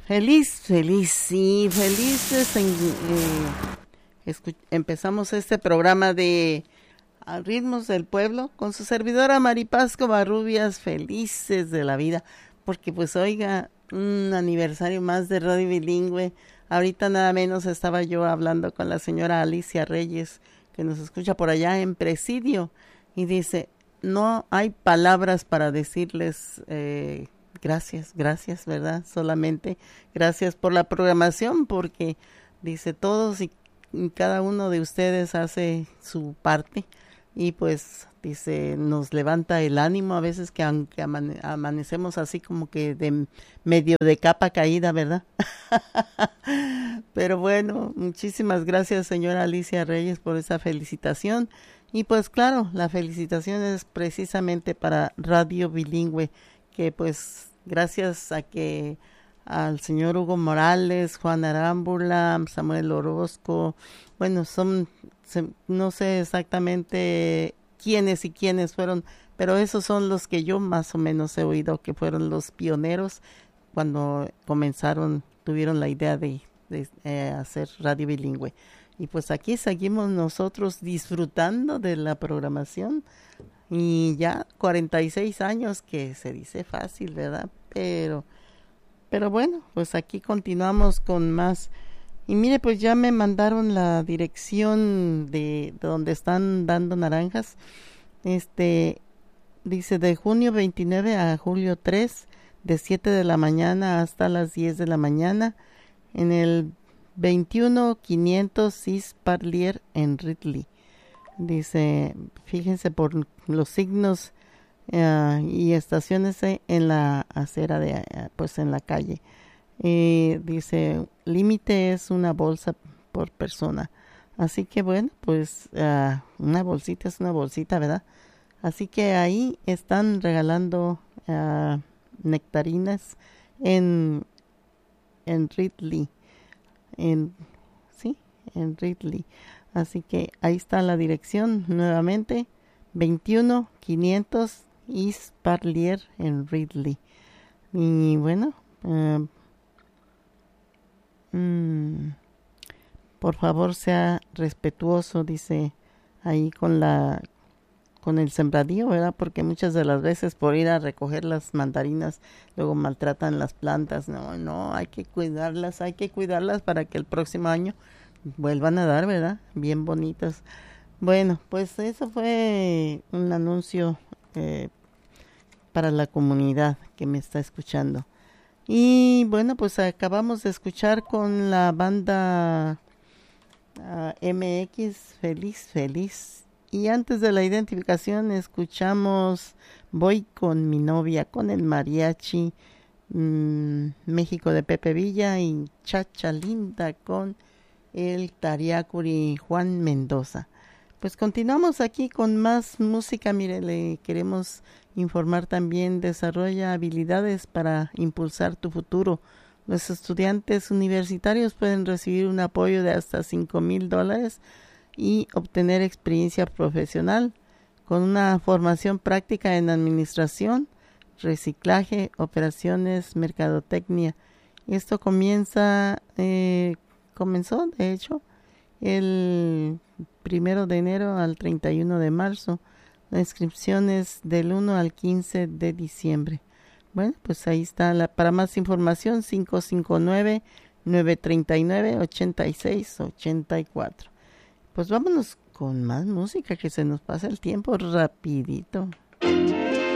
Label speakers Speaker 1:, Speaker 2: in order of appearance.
Speaker 1: Feliz, feliz, sí, felices. Empezamos este programa de Ritmos del Pueblo con su servidora Maripaz Covarrubias, felices de la vida, porque pues oiga, un aniversario más de Radio Bilingüe. Ahorita nada menos estaba yo hablando con la señora Alicia Reyes, que nos escucha por allá en Presidio, y dice, no hay palabras para decirles gracias, gracias, ¿verdad? Solamente gracias por la programación, porque dice todos y cada uno de ustedes hace su parte y pues dice nos levanta el ánimo a veces que aunque amanecemos así como que de medio de capa caída, ¿verdad? Pero bueno, muchísimas gracias señora Alicia Reyes por esa felicitación y pues claro, la felicitación es precisamente para Radio Bilingüe, que pues gracias a que al señor Hugo Morales, Juan Arámbula, Samuel Orozco, bueno, no sé exactamente quiénes y quiénes fueron, pero esos son los que yo más o menos he oído que fueron los pioneros cuando comenzaron, tuvieron la idea de hacer Radio Bilingüe. Y pues aquí seguimos nosotros disfrutando de la programación y ya 46 años, que se dice fácil, ¿verdad? Pero bueno, pues aquí continuamos con más. Y mire, pues ya me mandaron la dirección de donde están dando naranjas. Dice de junio 29 a julio 3, de 7 de la mañana hasta las 10 de la mañana, en el 21500 East Parlier en Ridley. Dice, fíjense por los signos y estaciónese en la acera de, pues en la calle. Dice, límite es una bolsa por persona. Así que bueno, pues una bolsita es una bolsita, ¿verdad? Así que ahí están regalando nectarinas en Ridley. Sí, en Ridley. Así que ahí está la dirección nuevamente, 21500 East Parlier en Ridley. Y bueno, por favor sea respetuoso, dice ahí con el sembradío, ¿verdad? Porque muchas de las veces por ir a recoger las mandarinas luego maltratan las plantas. No, hay que cuidarlas para que el próximo año vuelvan a dar, ¿verdad? Bien bonitas. Bueno, pues eso fue un anuncio para la comunidad que me está escuchando. Y bueno, pues acabamos de escuchar con la banda MX, Feliz, Feliz. Y antes de la identificación escuchamos Voy con mi novia, con el mariachi, México de Pepe Villa, y Chacha Linda con el Tariacuri Juan Mendoza. Pues continuamos aquí con más música. Mire, le queremos informar también, desarrolla habilidades para impulsar tu futuro. Los estudiantes universitarios pueden recibir un apoyo de hasta $5,000 y obtener experiencia profesional con una formación práctica en administración, reciclaje, operaciones, mercadotecnia. Esto comenzó, de hecho, el 1 de enero al 31 de marzo. La inscripción es del 1 al 15 de diciembre. Bueno, pues ahí está. Para más información, 559-939-8684. Pues vámonos con más música, que se nos pasa el tiempo rapidito.